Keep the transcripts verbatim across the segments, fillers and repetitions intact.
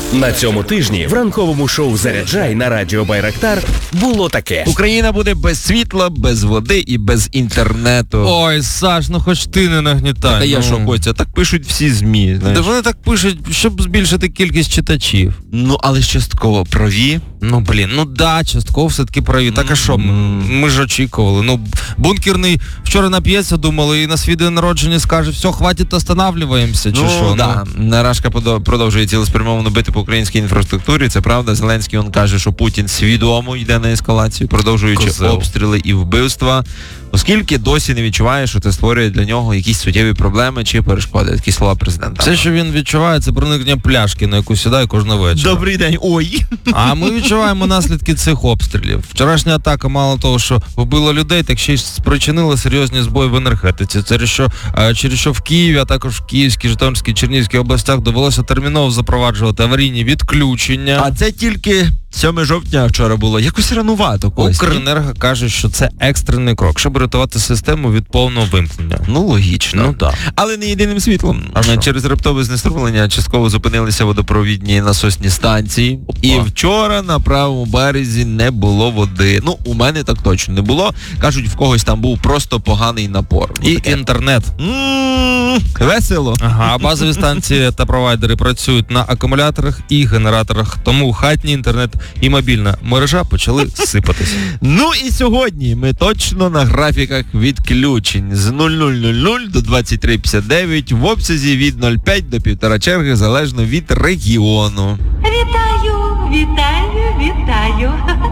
На цьому тижні в ранковому шоу «Заряджай» на радіо Байрактар було таке. Україна буде без світла, без води і без інтернету. Ой, Саш, ну хоч ти не нагнітай. Та я ну. що, Костя, так пишуть всі ЗМІ. Та вони так пишуть, щоб збільшити кількість читачів. Ну, але ж частково праві. Ну, блін, ну да, частково все-таки праві. Так а що, ми, ми ж очікували. Ну, бункерний вчора нап'ється, думали, і на свій день народження скаже, все, хватить, останавлюємося, чи ну, що? Да. Ну, Нарашка продовжує цілеспрямовано бити по українській інфраструктурі, це правда. Зеленський, він каже, що Путін свідомо йде на ескалацію, продовжуючи Козел. обстріли і вбивства, оскільки досі не відчуває, що це створює для нього якісь суттєві проблеми чи перешкоди. Такі слова президента. Все, що він відчуває, це проникнення пляшки, на яку сідає кожного вечора. Добрий день, ой. А ми відчуваємо наслідки цих обстрілів. Вчорашня атака, мало того, що вбила людей, так ще й спричинила серйозні збої в енергетиці. Через що, через що в Києві, а також в Київській, Житомирській, Чернігівській областях довелося терміново запроваджувати аварійні відключення. А це тільки сьоме жовтня вчора було. Якось ранувато, Костя. Укренерго каже, що це екстрений крок, щоб рятувати систему від повного вимкнення. Ну, логічно. Ну, так. Але не єдиним світлом. А що? Через раптове знеструмлення частково зупинилися водопровідні насосні станції. Опа. І вчора на правому березі не було води. Ну, у мене так точно не було. Кажуть, в когось там був просто поганий напор. І Таке. інтернет. М-м, весело. Ага, а базові станції та провайдери працюють на акумуляторах і генераторах, тому хатній інтернет і мобільна мережа почали сипатися. Ну і сьогодні ми точно на графіках відключень з нуль нуль нуль нуль до двадцять три п'ятдесят дев'ять в обсязі від нуль цілих п'ять десятих до півтора черги, залежно від регіону. Вітаю, вітаю, вітаю.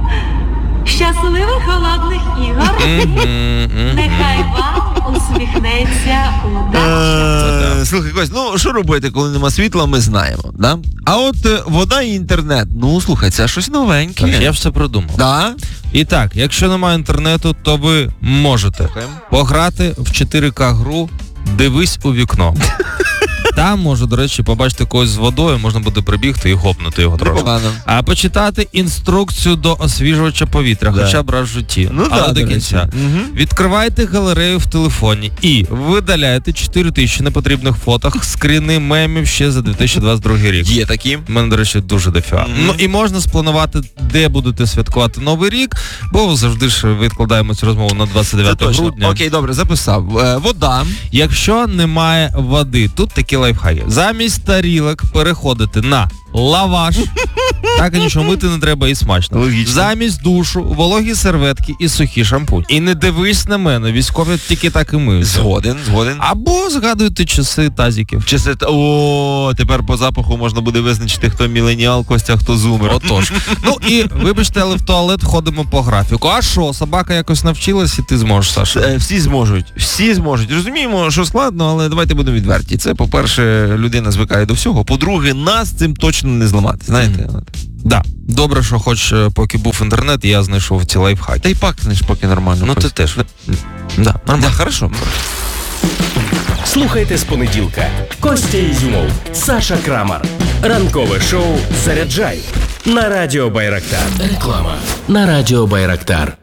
Щасливих холодних ігор. Нехай вам усміхнеться удача. Е, Слухай, Кость, ну що робити, коли нема світла, ми знаємо, да? А от е, вода і інтернет, ну слухай, це щось новеньке. Так, я все продумав. Да? І так, якщо немає інтернету, то ви можете пограти в чотири ка гру «Дивись у вікно». Там може, до речі, побачити когось з водою, можна буде прибігти і гопнути його трошки. Непогано. А почитати інструкцію до освіжувача повітря, Да. хоча б раз в житті, Ну, але да, до до кінця. речі. Мгм. Відкривайте галерею в телефоні і видаляйте чотири тисячі непотрібних фоток, скріни мемів ще за дві тисячі двадцять другий рік. Є такі. У мене, до речі, дуже дофіга. Мгм. Ну і можна спланувати, де будете святкувати Новий рік, бо завжди ж відкладаємо цю розмову на двадцять Це дев'яте точно. грудня. Окей, добре, записав. Е, вода. Якщо немає води, тут такі лайфхаки. Замість тарілок переходити на лаваш. Так і нічого мити не треба і смачно. Логічно. Замість душу, вологі серветки і сухі шампунь. І не дивись на мене, військові тільки так і миють. Згоден, згоден. Або згадуйте часи тазиків. Чи це... О, тепер по запаху можна буде визначити, хто міленіал, Костя, а хто зумер. Отож. Ну і, вибачте, але в туалет ходимо по графіку. А що, собака якось навчилась і ти зможеш, Саша? Е, Всі зможуть, всі зможуть. Розуміємо, що складно, але давайте будемо відверті. Це, по-перше, людина звикає до всього. По-друге, нас цим точно не зламати. Знаєте? Mm. Да. Добре, що хоч е, поки був інтернет, я знайшов ці лайфхаки. Та й пакнеш поки нормально. Ну ти теж. Да, Да, хорошо. Слухайте з понеділка. Костя Ізюмов, Саша Крамар. Ранкове шоу «Заряджай» на радіо Байрактар. Реклама на радіо Байрактар.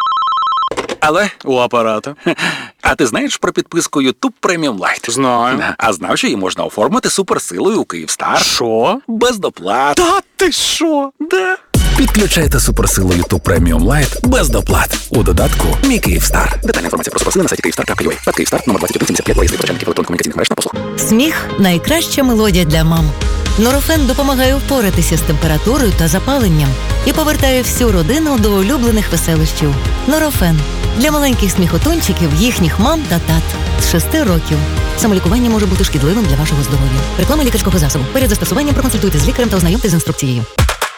Але у апарата. А ти знаєш про підписку YouTube Premium Lite? Знаю. А знав, що її можна оформити суперсилою у Київстар? Що? Без доплат. Та ти що? Де? Підключайте суперсилу YouTube Premium Lite без доплат у додатку «Мій Київстар». Детальна інформація про суперсили на сайті київстар крапка ю а. Пад Київстар, номер двадцять один сімдесят п'ять, виїзди почальників електронно-комунікаційних мереж на послуг. Сміх – найкраща мелодія для мам. Норофен допомагає впоратися з температурою та запаленням і повертає всю родину до улюблених веселощів. Норофен – для маленьких сміхотончиків, їхніх мам та тат з шести років. Самолікування може бути шкідливим для вашого здоров'я. Реклама лікарського засобу. Перед застосуванням проконсультуйте з лікарем та ознайомтесь з інструкцією.